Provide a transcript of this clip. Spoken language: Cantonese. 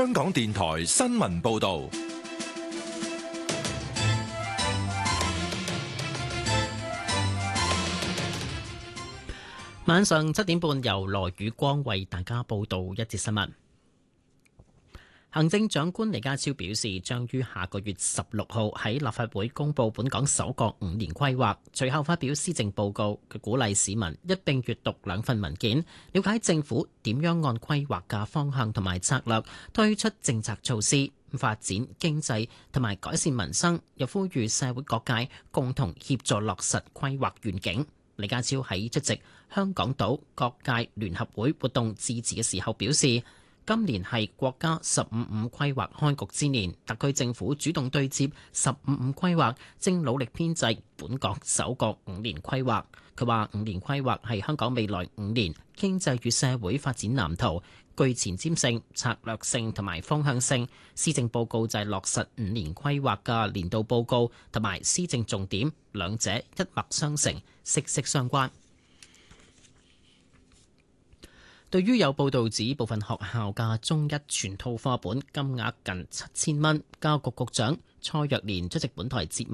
香港電台新聞報道。 晚上7點半，由羅宇光為大家報道一節新聞。行政長官李家超表示，將於下個月16號喺立法會公布本港首個5年規劃，隨後發表施政報告。佢鼓勵市民一並閱讀兩份文件，了解政府點樣按規劃嘅方向同埋策略推出政策措施，發展經濟同埋改善民生。又呼籲社會各界共同協助落實規劃願景。李家超喺出席香港島各界聯合會活動致辭嘅時候表示，今年係國家15/5規劃開局之年，特區政府主動對接15/5規劃，正努力編製本港首個5年規劃。佢話5年規劃係香港未來5年經濟與社會發展藍圖，具前瞻性、策略性同埋方向性。施政報告就係落實5年規劃嘅年度報告同埋施政重點，兩者一脈相承，息息相關。對於有報道指部分學校嘅中一全套課本金額近7000蚊，教育局局長蔡若蓮出席本台節目